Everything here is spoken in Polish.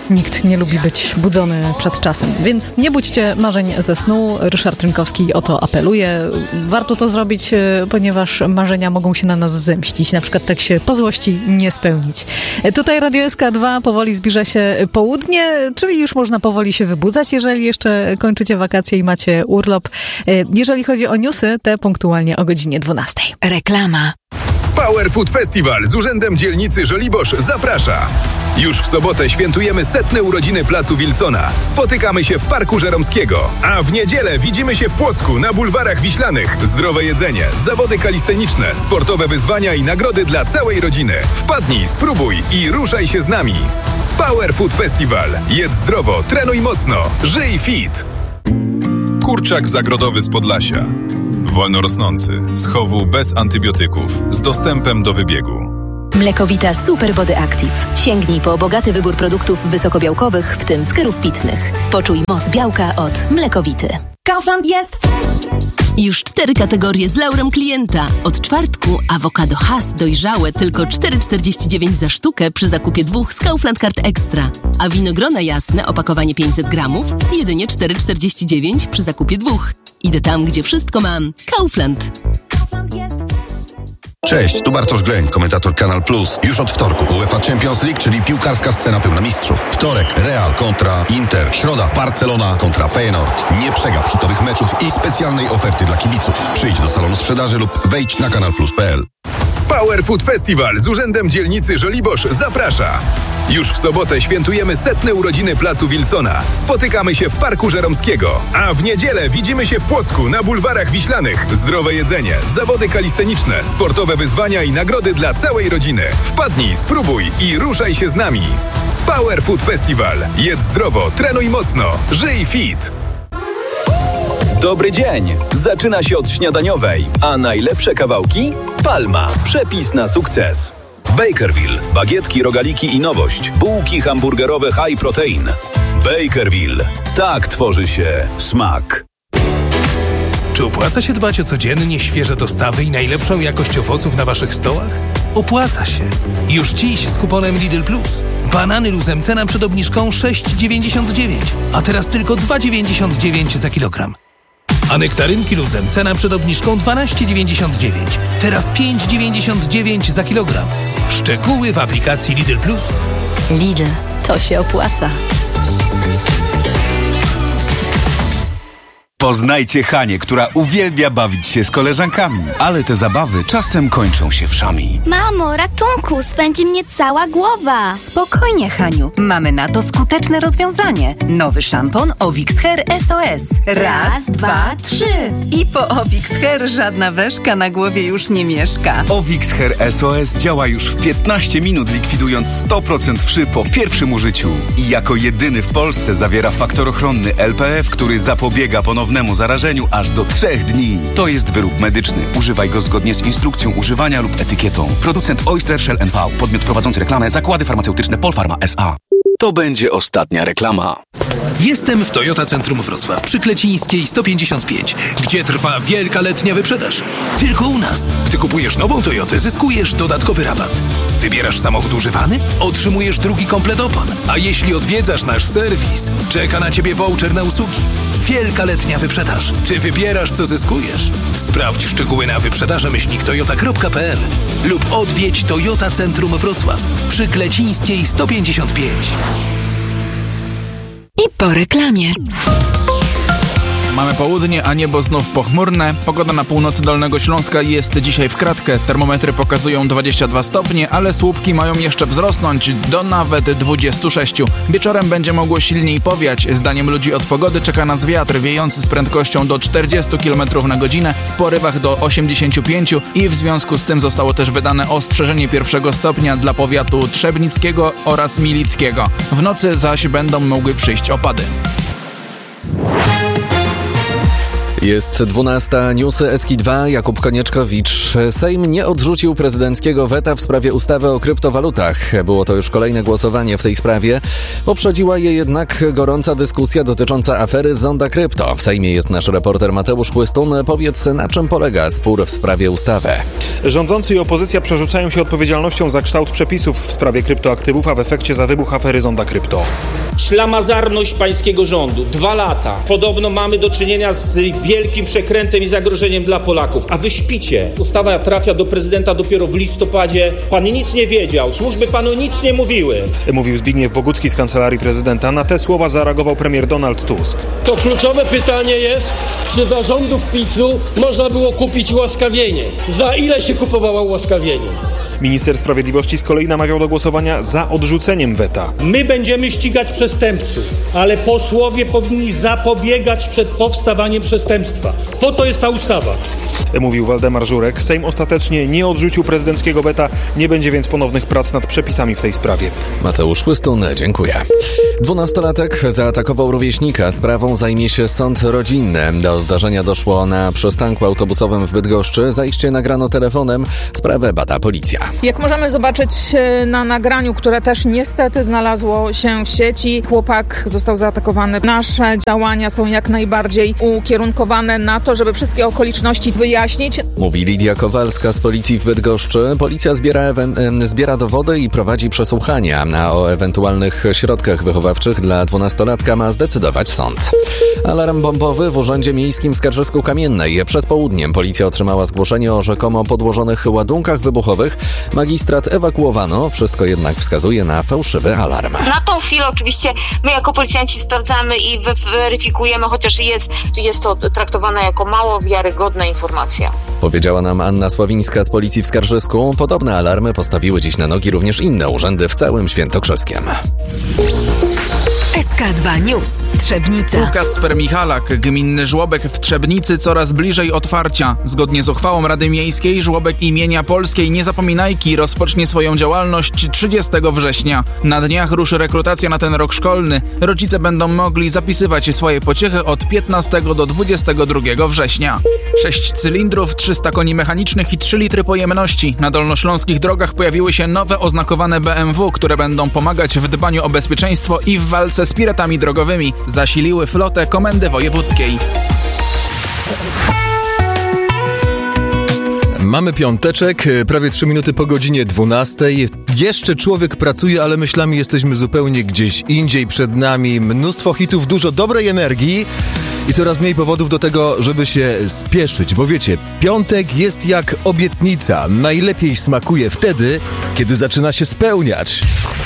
Nikt nie lubi być budzony przed czasem, więc nie budźcie marzeń ze snu. Ryszard Rynkowski o to apeluje. Warto to zrobić, ponieważ marzenia mogą się na nas zemścić. Na przykład tak się po złości nie spełnić. Tutaj Radio SK2, powoli zbliża się południe, czyli już można powoli się wybudzać, jeżeli jeszcze kończycie wakacje i macie urlop. Jeżeli chodzi o newsy, te punktualnie o godzinie 12. Reklama. Power Food Festival z Urzędem Dzielnicy Żoliborz zaprasza. Już w sobotę świętujemy 100. urodziny Placu Wilsona. Spotykamy się w Parku Żeromskiego. A w niedzielę widzimy się w Płocku na bulwarach Wiślanych. Zdrowe jedzenie, zawody kalisteniczne, sportowe wyzwania i nagrody dla całej rodziny. Wpadnij, spróbuj i ruszaj się z nami. Power Food Festival. Jedz zdrowo, trenuj mocno, żyj fit. Kurczak zagrodowy z Podlasia. Wolno rosnący, z chowu bez antybiotyków, z dostępem do wybiegu. Mlekowita Super Body Active. Sięgnij po bogaty wybór produktów wysokobiałkowych, w tym skierów pitnych. Poczuj moc białka od Mlekowity. Kaufland jest Już 4 kategorie z laurem klienta. Od czwartku awokado Hass dojrzałe tylko 4,49 za sztukę przy zakupie 2 z Kaufland Card Extra. A winogrona jasne, opakowanie 500 gramów, jedynie 4,49 przy zakupie 2. Idę tam, gdzie wszystko mam. Kaufland. Cześć, tu Bartosz Gleń, komentator Kanal Plus. Już od wtorku UEFA Champions League, czyli piłkarska scena pełna mistrzów. Wtorek Real kontra Inter. Środa Barcelona kontra Feyenoord. Nie przegap hitowych meczów i specjalnej oferty dla kibiców. Przyjdź do salonu sprzedaży lub wejdź na kanalplus.pl. Power Food Festival z Urzędem Dzielnicy Żoliborz zaprasza. Już w sobotę świętujemy 100. urodziny Placu Wilsona. Spotykamy się w Parku Żeromskiego. A w niedzielę widzimy się w Płocku na bulwarach Wiślanych. Zdrowe jedzenie, zawody kalisteniczne, sportowe wyzwania i nagrody dla całej rodziny. Wpadnij, spróbuj i ruszaj się z nami. Power Food Festival. Jedz zdrowo, trenuj mocno, żyj fit. Dobry dzień! Zaczyna się od śniadaniowej, a najlepsze kawałki? Palma. Przepis na sukces. Bakerville. Bagietki, rogaliki i nowość. Bułki hamburgerowe high protein. Bakerville. Tak tworzy się smak. Czy opłaca się dbać o codziennie świeże dostawy i najlepszą jakość owoców na waszych stołach? Opłaca się. Już dziś z kuponem Lidl Plus. Banany luzem cena przed obniżką 6,99, a teraz tylko 2,99 za kilogram. A nektarynki luzem cena przed obniżką 12,99, teraz 5,99 za kilogram. Szczegóły w aplikacji Lidl Plus. Lidl, to się opłaca. Poznajcie Hanię, która uwielbia bawić się z koleżankami, ale te zabawy czasem kończą się wszami. Mamo, ratunku, swędzi mnie cała głowa. Spokojnie, Haniu. Mamy na to skuteczne rozwiązanie. Nowy szampon Ovix Hair SOS. Raz, dwa, trzy. I po Ovix Hair żadna weszka na głowie już nie mieszka. Ovix Hair SOS działa już w 15 minut, likwidując 100% wszy po pierwszym użyciu. I jako jedyny w Polsce zawiera faktor ochronny LPF, który zapobiega ponownemu zarażeniu aż do 3 dni. To jest wyrób medyczny. Używaj go zgodnie z instrukcją używania lub etykietą. Producent Oyster Shell NV. Podmiot prowadzący reklamę. Zakłady farmaceutyczne Polpharma S.A. To będzie ostatnia reklama. Jestem w Toyota Centrum Wrocław przy Klecińskiej 155, gdzie trwa wielka letnia wyprzedaż. Tylko u nas. Gdy kupujesz nową Toyotę, zyskujesz dodatkowy rabat. Wybierasz samochód używany? Otrzymujesz drugi komplet opon. A jeśli odwiedzasz nasz serwis, czeka na Ciebie voucher na usługi. Wielka letnia wyprzedaż. Ty wybierasz, co zyskujesz. Sprawdź szczegóły na wyprzedaże-toyota.pl lub odwiedź Toyota Centrum Wrocław przy Klecińskiej 155. I po reklamie. Mamy południe, a niebo znów pochmurne. Pogoda na północy Dolnego Śląska jest dzisiaj w kratkę. Termometry pokazują 22 stopnie, ale słupki mają jeszcze wzrosnąć do nawet 26. Wieczorem będzie mogło silniej powiać. Zdaniem ludzi od pogody czeka nas wiatr wiejący z prędkością do 40 km na godzinę, w porywach do 85 i w związku z tym zostało też wydane ostrzeżenie 1 stopnia dla powiatu trzebnickiego oraz milickiego. W nocy zaś będą mogły przyjść opady. Jest 12, newsy SK2, Jakub Konieczkowicz. Sejm nie odrzucił prezydenckiego weta w sprawie ustawy o kryptowalutach. Było to już kolejne głosowanie w tej sprawie. Poprzedziła je jednak gorąca dyskusja dotycząca afery Zonda Krypto. W Sejmie jest nasz reporter Mateusz Chłystun. Powiedz, na czym polega spór w sprawie ustawy? Rządzący i opozycja przerzucają się odpowiedzialnością za kształt przepisów w sprawie kryptoaktywów, a w efekcie za wybuch afery Zonda Krypto. Ślamazarność pańskiego rządu. 2 lata. Podobno mamy do czynienia z wielkim przekrętem i zagrożeniem dla Polaków. A wy śpicie. Ustawa trafia do prezydenta dopiero w listopadzie. Pan nic nie wiedział. Służby panu nic nie mówiły. Mówił Zbigniew Bogucki z Kancelarii Prezydenta. Na te słowa zareagował premier Donald Tusk. To kluczowe pytanie jest, czy za rządów PiS-u można było kupić ułaskawienie? Za ile się kupowało ułaskawienie? Minister Sprawiedliwości z kolei namawiał do głosowania za odrzuceniem weta. My będziemy ścigać przestępców, ale posłowie powinni zapobiegać przed powstawaniem przestępstwa. Po to jest ta ustawa. Mówił Waldemar Żurek. Sejm ostatecznie nie odrzucił prezydenckiego weta, nie będzie więc ponownych prac nad przepisami w tej sprawie. Mateusz Chłystun, dziękuję. 12-latek zaatakował rówieśnika. Sprawą zajmie się sąd rodzinny. Do zdarzenia doszło na przystanku autobusowym w Bydgoszczy. Zajście nagrano telefonem. Sprawę bada policja. Jak możemy zobaczyć na nagraniu, które też niestety znalazło się w sieci, chłopak został zaatakowany. Nasze działania są jak najbardziej ukierunkowane na to, żeby wszystkie okoliczności wyjaśnić. Mówi Lidia Kowalska z policji w Bydgoszczy. Policja zbiera dowody i prowadzi przesłuchania, a o ewentualnych środkach wychowawczych dla 12-latka ma zdecydować sąd. Alarm bombowy w Urzędzie Miejskim w Skarżysku-Kamiennej. Przed południem policja otrzymała zgłoszenie o rzekomo podłożonych ładunkach wybuchowych. Magistrat ewakuowano, wszystko jednak wskazuje na fałszywy alarm. Na tą chwilę oczywiście my jako policjanci sprawdzamy i weryfikujemy, chociaż jest to traktowane jako mało wiarygodna informacja. Powiedziała nam Anna Sławińska z policji w Skarżysku. Podobne alarmy postawiły dziś na nogi również inne urzędy w całym Świętokrzyskiem. SK2 News. Trzebnica. Kacper-Michalak, gminny żłobek w Trzebnicy coraz bliżej otwarcia. Zgodnie z uchwałą Rady Miejskiej żłobek imienia Polskiej Niezapominajki rozpocznie swoją działalność 30 września. Na dniach ruszy rekrutacja na ten rok szkolny. Rodzice będą mogli zapisywać swoje pociechy od 15 do 22 września. 6 cylindrów, 300 koni mechanicznych i 3 litry pojemności. Na dolnośląskich drogach pojawiły się nowe oznakowane BMW, które będą pomagać w dbaniu o bezpieczeństwo i w walce z piratami drogowymi. Zasiliły flotę Komendy Wojewódzkiej. Mamy piąteczek, prawie 3 minuty po godzinie 12. Jeszcze człowiek pracuje, ale myślami jesteśmy zupełnie gdzieś indziej. Przed nami mnóstwo hitów, dużo dobrej energii i coraz mniej powodów do tego, żeby się spieszyć. Bo wiecie, piątek jest jak obietnica. Najlepiej smakuje wtedy, kiedy zaczyna się spełniać.